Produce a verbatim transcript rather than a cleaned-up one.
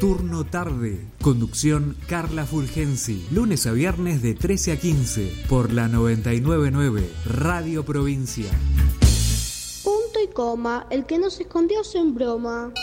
Turno tarde. Conducción Carla Fulgensi. Lunes a viernes de trece a quince por la noventa y nueve punto nueve Radio Provincia. Punto y coma. El que no se escondió sin broma.